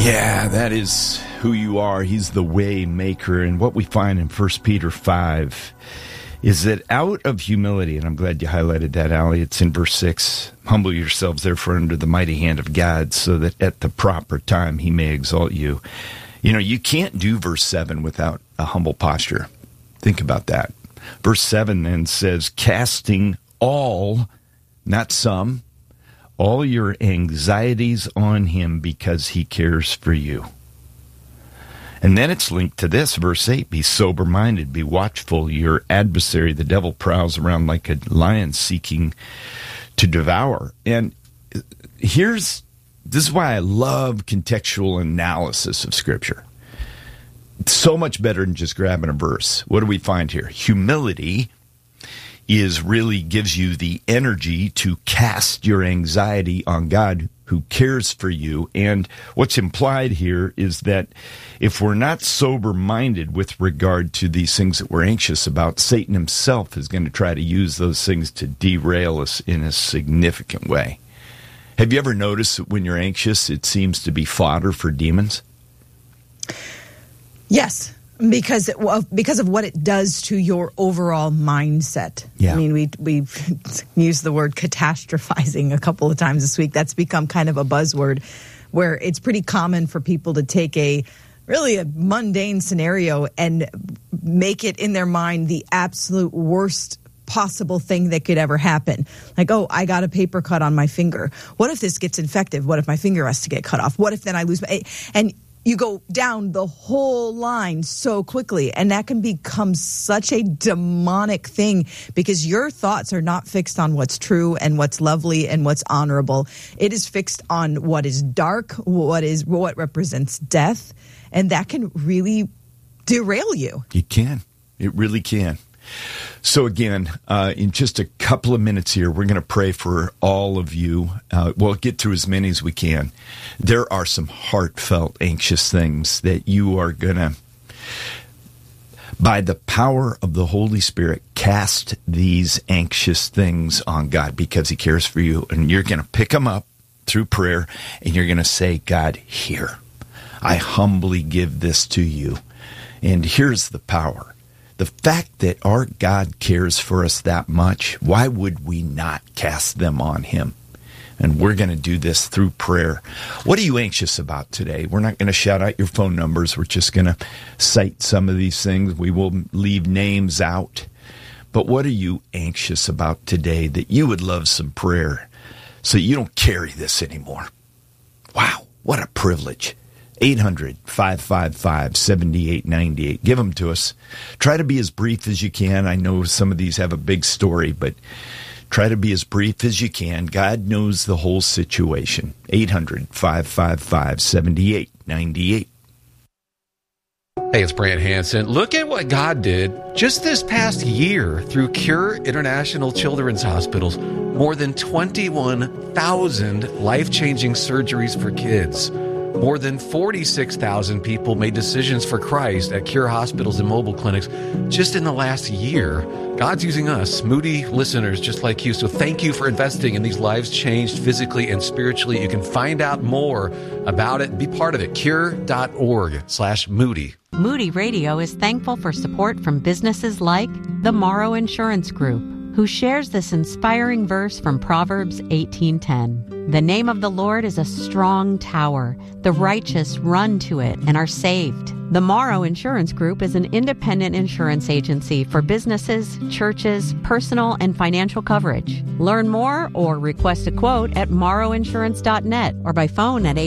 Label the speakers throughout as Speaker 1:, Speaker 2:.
Speaker 1: Yeah, that is who you are. He's the way maker. And what we find in 1 Peter 5 is that out of humility, and I'm glad you highlighted that, Allie, it's in verse 6, humble yourselves therefore under the mighty hand of God, so that at the proper time he may exalt you. You know, you can't do verse 7 without a humble posture. Think about that. Verse 7 then says, casting all, not some, all your anxieties on him because he cares for you. And then it's linked to this, verse 8, be sober-minded, be watchful. Your adversary, the devil, prowls around like a lion seeking to devour. And this is why I love contextual analysis of Scripture. It's so much better than just grabbing a verse. What do we find here? Humility really gives you the energy to cast your anxiety on God who cares for you. And what's implied here is that if we're not sober-minded with regard to these things that we're anxious about, Satan himself is going to try to use those things to derail us in a significant way. Have you ever noticed that when you're anxious, it seems to be fodder for demons?
Speaker 2: Yes. Because of what it does to your overall mindset. Yeah. I mean, we've used the word catastrophizing a couple of times this week. That's become kind of a buzzword where it's pretty common for people to take a mundane scenario and make it in their mind the absolute worst possible thing that could ever happen. Like, oh, I got a paper cut on my finger. What if this gets infected? What if my finger has to get cut off? What if then I lose my... And you go down the whole line so quickly, and that can become such a demonic thing because your thoughts are not fixed on what's true and what's lovely and what's honorable. It is fixed on what is dark, what represents death, and that can really derail you.
Speaker 1: It can. It really can. So again, in just a couple of minutes here, we're going to pray for all of you. We'll get through as many as we can. There are some heartfelt, anxious things that you are going to, by the power of the Holy Spirit, cast these anxious things on God because he cares for you. And you're going to pick them up through prayer, and you're going to say, God, here, I humbly give this to you. And here's the power. The fact that our God cares for us that much, why would we not cast them on him? And we're going to do this through prayer. What are you anxious about today? We're not going to shout out your phone numbers. We're just going to cite some of these things. We will leave names out. But what are you anxious about today that you would love some prayer so you don't carry this anymore? Wow, what a privilege. 800-555-7898. Give them to us. Try to be as brief as you can. I know some of these have a big story, but try to be as brief as you can. God knows the whole situation. 800-555-7898.
Speaker 3: Hey, it's Brant Hansen. Look at what God did just this past year through Cure International Children's Hospitals. More than 21,000 life-changing surgeries for kids. More than 46,000 people made decisions for Christ at Cure hospitals and mobile clinics just in the last year. God's using us, Moody listeners just like you. So thank you for investing in these lives changed physically and spiritually. You can find out more about it and be part of it. Cure.org/Moody.
Speaker 4: Moody Radio is thankful for support from businesses like the Morrow Insurance Group, who shares this inspiring verse from Proverbs 18:10. The name of the Lord is a strong tower. The righteous run to it and are saved. The Morrow Insurance Group is an independent insurance agency for businesses, churches, personal and financial coverage. Learn more or request a quote at morrowinsurance.net or by phone at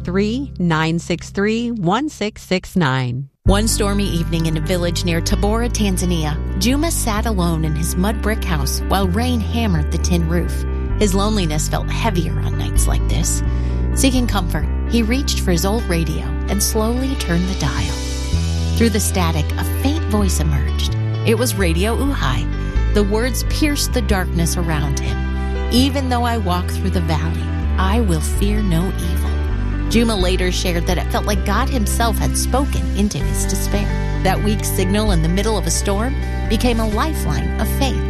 Speaker 4: 813-963-1669.
Speaker 5: One stormy evening in a village near Tabora, Tanzania, Juma sat alone in his mud brick house while rain hammered the tin roof. His loneliness felt heavier on nights like this. Seeking comfort, he reached for his old radio and slowly turned the dial. Through the static, a faint voice emerged. It was Radio Uhai. The words pierced the darkness around him. Even though I walk through the valley, I will fear no evil. Juma later shared that it felt like God himself had spoken into his despair. That weak signal in the middle of a storm became a lifeline of faith.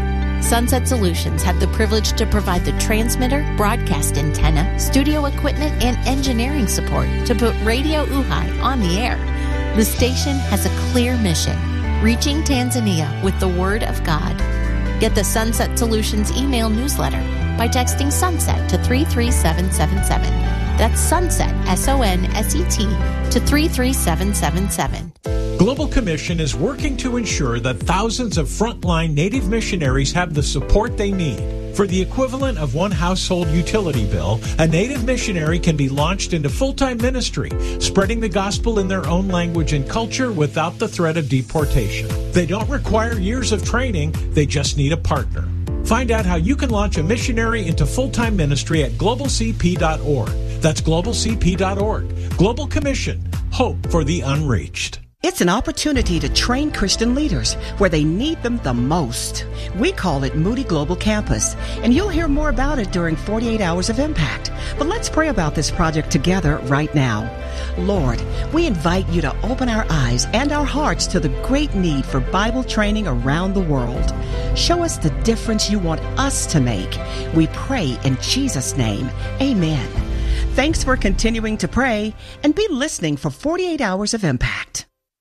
Speaker 5: Sunset Solutions had the privilege to provide the transmitter, broadcast antenna, studio equipment, and engineering support to put Radio Uhay on the air. The station has a clear mission, reaching Tanzania with the Word of God. Get the Sunset Solutions email newsletter by texting SUNSET to 33777. That's SUNSET, SONSET, to 33777.
Speaker 6: Global Commission is working to ensure that thousands of frontline Native missionaries have the support they need. For the equivalent of one household utility bill, a Native missionary can be launched into full-time ministry, spreading the gospel in their own language and culture without the threat of deportation. They don't require years of training, they just need a partner. Find out how you can launch a missionary into full-time ministry at globalcp.org. That's globalcp.org. Global Commission. Hope for the unreached.
Speaker 7: It's an opportunity to train Christian leaders where they need them the most. We call it Moody Global Campus, and you'll hear more about it during 48 Hours of Impact. But let's pray about this project together right now. Lord, we invite you to open our eyes and our hearts to the great need for Bible training around the world. Show us the difference you want us to make. We pray in Jesus' name. Amen. Thanks for continuing to pray, and be listening for 48 Hours of Impact.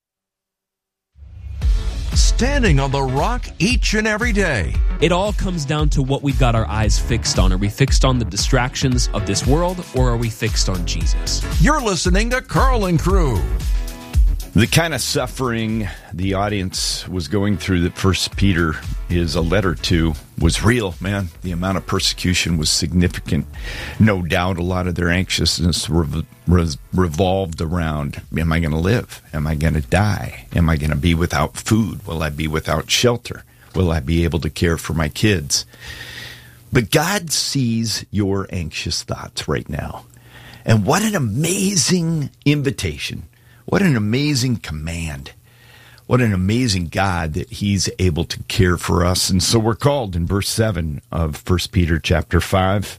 Speaker 8: Standing on the rock each and every day.
Speaker 9: It all comes down to what we've got our eyes fixed on. Are we fixed on the distractions of this world, or are we fixed on Jesus?
Speaker 8: You're listening to Carl and Crew.
Speaker 1: The kind of suffering the audience was going through that First Peter is a letter to was real, man. The amount of persecution was significant. No doubt a lot of their anxiousness revolved around, am I going to live? Am I going to die? Am I going to be without food? Will I be without shelter? Will I be able to care for my kids? But God sees your anxious thoughts right now. And what an amazing invitation. What an amazing command. What an amazing God that he's able to care for us. And so we're called in verse 7 of 1 Peter chapter 5,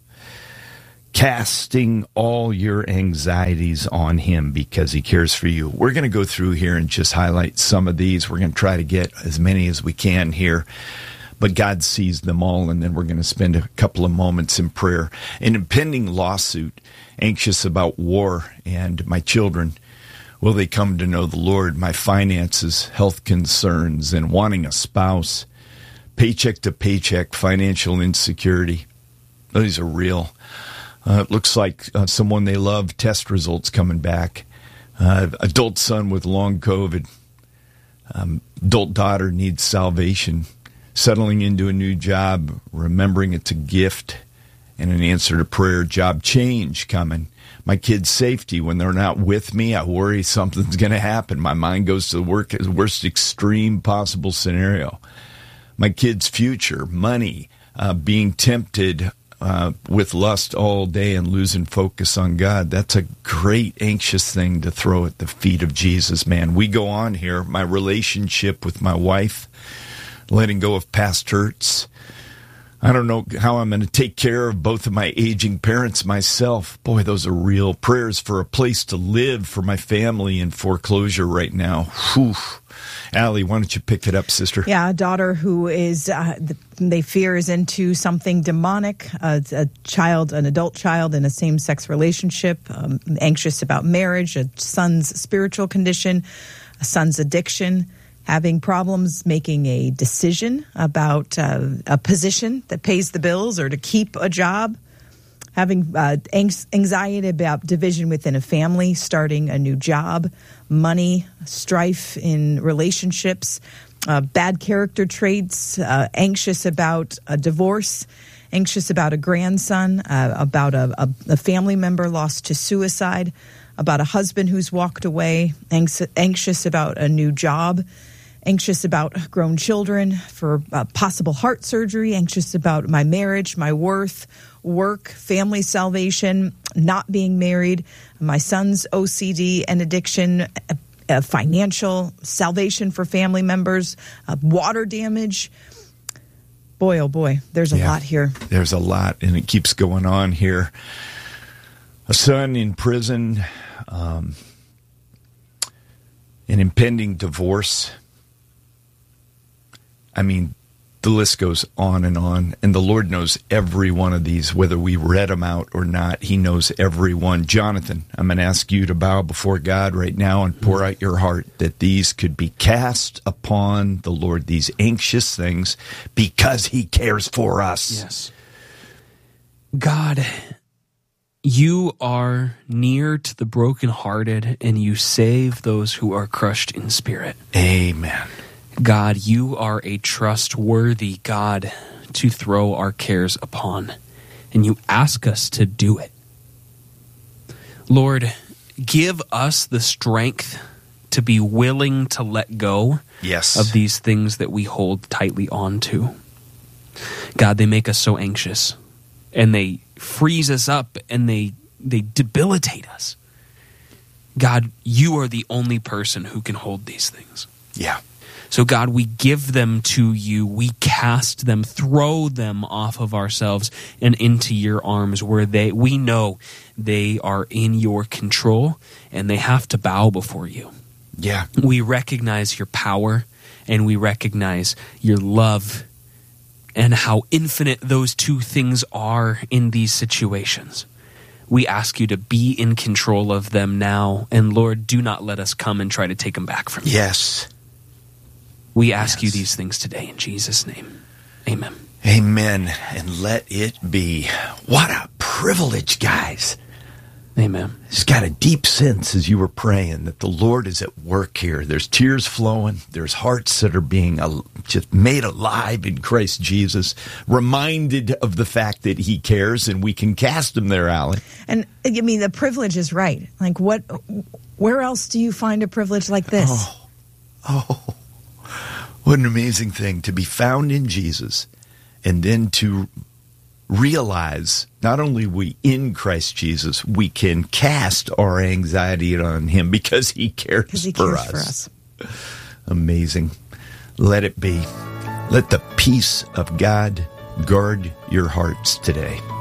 Speaker 1: casting all your anxieties on him because he cares for you. We're going to go through here and just highlight some of these. We're going to try to get as many as we can here. But God sees them all, and then we're going to spend a couple of moments in prayer. An impending lawsuit, anxious about war and my children. Will they come to know the Lord? My finances, health concerns, and wanting a spouse, paycheck to paycheck, financial insecurity. These are real. It looks like someone they love, test results coming back. Adult son with long COVID. Adult daughter needs salvation. Settling into a new job, remembering it's a gift and an answer to prayer. Job change coming. My kids' safety, when they're not with me, I worry something's going to happen. My mind goes to the worst extreme possible scenario. My kids' future, money, being tempted with lust all day and losing focus on God. That's a great anxious thing to throw at the feet of Jesus, man. We go on here. My relationship with my wife, letting go of past hurts. I don't know how I'm going to take care of both of my aging parents myself. Boy, those are real prayers for a place to live for my family in foreclosure right now. Whew. Allie, why don't you pick it up, sister?
Speaker 2: Yeah, a daughter who is, they fear is into something demonic, an adult child in a same-sex relationship, anxious about marriage, a son's spiritual condition, a son's addiction, having problems making a decision about a position that pays the bills or to keep a job, having anxiety about division within a family, starting a new job, money, strife in relationships, bad character traits, anxious about a divorce, anxious about a grandson, about a family member lost to suicide, about a husband who's walked away, anxious about a new job, anxious about grown children, for possible heart surgery, anxious about my marriage, my worth, work, family salvation, not being married, my son's OCD and addiction, financial salvation for family members, water damage. Boy, oh boy, there's a lot here.
Speaker 1: There's a lot, and it keeps going on here. A son in prison, an impending divorce. I mean, The list goes on, and the Lord knows every one of these, whether we read them out or not. He knows every one. Jonathan, I'm going to ask you to bow before God right now and pour out your heart that these could be cast upon the Lord, these anxious things, because He cares for us.
Speaker 9: Yes. God, You are near to the brokenhearted, and You save those who are crushed in spirit.
Speaker 1: Amen.
Speaker 9: God, You are a trustworthy God to throw our cares upon, and You ask us to do it. Lord, give us the strength to be willing to let go of these things that we hold tightly on to. God, they make us so anxious, and they freeze us up, and they debilitate us. God, You are the only person who can hold these things.
Speaker 1: Yeah.
Speaker 9: So God, we give them to You. We cast them, throw them off of ourselves and into Your arms, where we know they are in Your control, and they have to bow before You.
Speaker 1: Yeah.
Speaker 9: We recognize Your power, and we recognize Your love, and how infinite those two things are in these situations. We ask You to be in control of them now, and Lord, do not let us come and try to take them back from You.
Speaker 1: Yes.
Speaker 9: We ask You these things today in Jesus' name. Amen.
Speaker 1: Amen. And let it be. What a privilege, guys.
Speaker 9: Amen.
Speaker 1: Just got a deep sense as you were praying that the Lord is at work here. There's tears flowing. There's hearts that are being just made alive in Christ Jesus, reminded of the fact that He cares, and we can cast Him there, Allie.
Speaker 2: And I mean, the privilege is right. Like, where else do you find a privilege like this?
Speaker 1: Oh. What an amazing thing to be found in Jesus, and then to realize not only we in Christ Jesus, we can cast our anxiety on Him because He cares for us. Amazing. Let it be. Let the peace of God guard your hearts today.